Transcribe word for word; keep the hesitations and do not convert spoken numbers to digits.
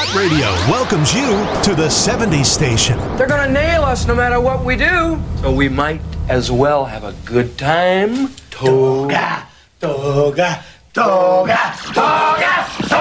Hit Radio welcomes you to the seventies station. They're gonna nail us no matter what we do. So we might as well have a good time. Toga, toga, toga, toga, toga.